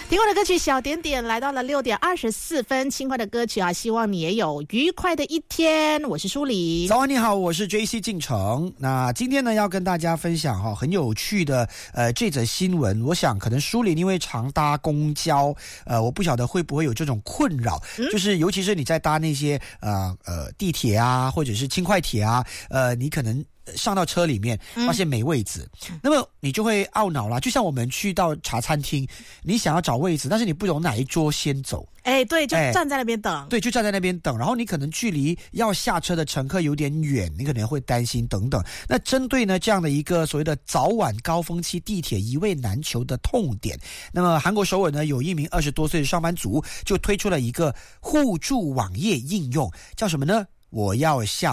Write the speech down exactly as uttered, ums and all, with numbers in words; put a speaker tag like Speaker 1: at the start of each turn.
Speaker 1: 听过的歌曲小点点来到了六点二十四分，轻快的歌曲啊，希望你也有愉快的一天。我是舒黎。
Speaker 2: 早安你好，我是 J C 进城。那今天呢要跟大家分享哈、哦、很有趣的呃这则新闻。我想可能舒黎因为常搭公交，呃我不晓得会不会有这种困扰，嗯、就是尤其是你在搭那些呃呃地铁啊或者是轻快铁啊，呃你可能上到车里面发现没位置、嗯、那么你就会懊恼啦。就像我们去到茶餐厅，你想要找位置，但是你不懂哪一桌先走，
Speaker 1: 哎，对，就站在那边等、哎、
Speaker 2: 对，就站在那边等，然后你可能距离要下车的乘客有点远，你可能会担心等等。那针对呢这样的一个所谓的早晚高峰期地铁一位难求的痛点，那么韩国首尔呢有一名二十多岁的上班族就推出了一个互助网页应用，叫什么呢？我要下